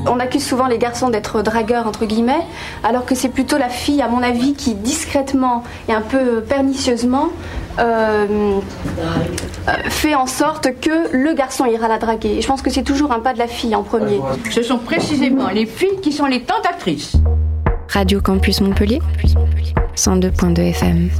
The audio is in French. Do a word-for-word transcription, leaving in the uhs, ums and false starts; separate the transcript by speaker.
Speaker 1: On accuse souvent les garçons d'être dragueurs, entre guillemets, alors que c'est plutôt la fille, à mon avis, qui discrètement et un peu pernicieusement euh, euh, fait en sorte que le garçon ira la draguer. Et je pense que c'est toujours un pas de la fille en premier.
Speaker 2: Ce sont précisément les filles qui sont les tentatrices.
Speaker 3: Radio Campus Montpellier, cent deux point deux F M.